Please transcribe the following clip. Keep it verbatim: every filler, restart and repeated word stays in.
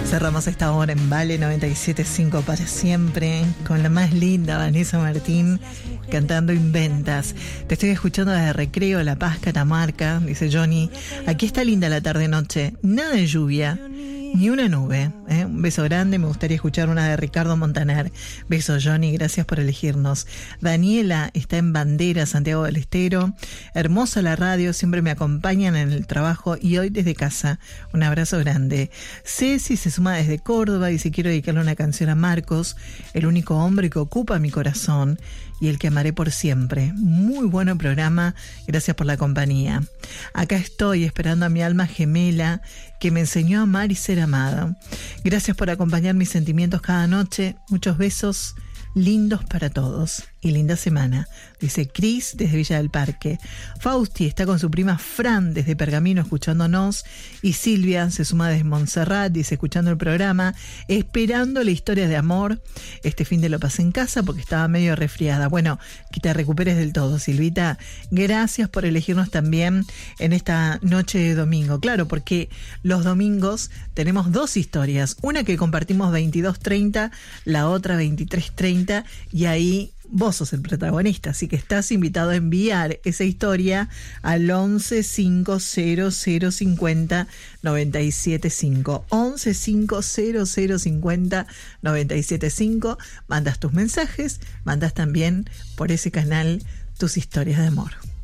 Cerramos esta hora en Vale noventa y siete punto cinco para siempre con la más linda Vanessa Martín cantando Inventas. Te estoy escuchando desde Recreo, La Paz, Catamarca, dice Johnny. Aquí está linda la tarde-noche, nada de lluvia, ni una nube. ¿eh? Un beso grande, me gustaría escuchar una de Ricardo Montaner. Beso Johnny, gracias por elegirnos. Daniela está en Bandera, Santiago del Estero. Hermosa la radio, siempre me acompañan en el trabajo y hoy desde casa. Un abrazo grande. Ceci se suma desde Córdoba y si quiero dedicarle una canción a Marcos, el único hombre que ocupa mi corazón y el que amaré por siempre. Muy bueno programa, gracias por la compañía. Acá estoy esperando a mi alma gemela que me enseñó a amar y ser amado. Gracias por acompañar mis sentimientos cada noche. Muchos besos lindos para todos y linda semana, dice Cris desde Villa del Parque. Fausti está con su prima Fran desde Pergamino escuchándonos y Silvia se suma desde Montserrat, dice escuchando el programa, esperando la historia de amor. Este fin de lo pasé en casa porque estaba medio resfriada. Bueno, que te recuperes del todo, Silvita. Gracias por elegirnos también en esta noche de domingo. Claro, porque los domingos tenemos dos historias, una que compartimos veintidós treinta, la otra veintitrés treinta y ahí vos sos el protagonista, así que estás invitado a enviar esa historia al once cinco cero cero cincuenta noventa y siete cinco. once cinco cero cero cincuenta noventa y siete cinco. Mandas tus mensajes, mandas también por ese canal tus historias de amor.